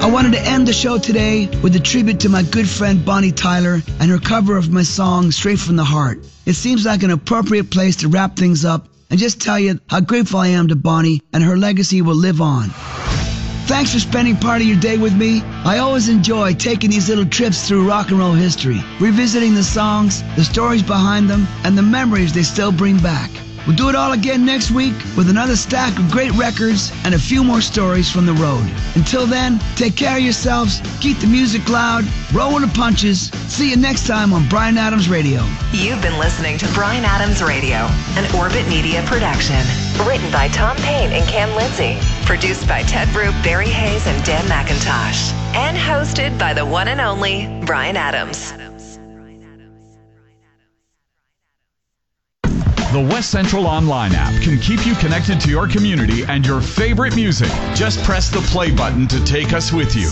I wanted to end the show today with a tribute to my good friend Bonnie Tyler and her cover of my song Straight from the Heart. It seems like an appropriate place to wrap things up and just tell you how grateful I am to Bonnie, and her legacy will live on. Thanks for spending part of your day with me. I always enjoy taking these little trips through rock and roll history, revisiting the songs, the stories behind them, and the memories they still bring back. We'll do it all again next week with another stack of great records and a few more stories from the road. Until then, take care of yourselves, keep the music loud, roll with the punches. See you next time on Bryan Adams Radio. You've been listening to Bryan Adams Radio, an Orbit Media production. Written by Tom Payne and Cam Lindsay. Produced by Ted Roop, Barry Hayes, and Dan McIntosh. And hosted by the one and only Bryan Adams. The West Central Online app can keep you connected to your community and your favorite music. Just press the play button to take us with you.